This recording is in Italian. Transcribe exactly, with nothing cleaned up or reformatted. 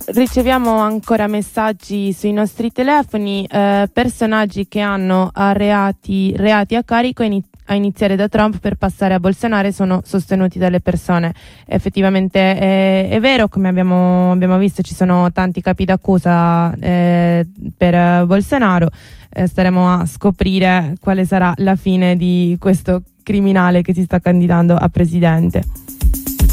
Riceviamo ancora messaggi sui nostri telefoni, eh, personaggi che hanno reati, reati a carico in, a iniziare da Trump per passare a Bolsonaro sono sostenuti dalle persone. Effettivamente è, è vero, come abbiamo, abbiamo visto ci sono tanti capi d'accusa eh, per Bolsonaro. Eh, staremo a scoprire quale sarà la fine di questo criminale che si sta candidando a presidente.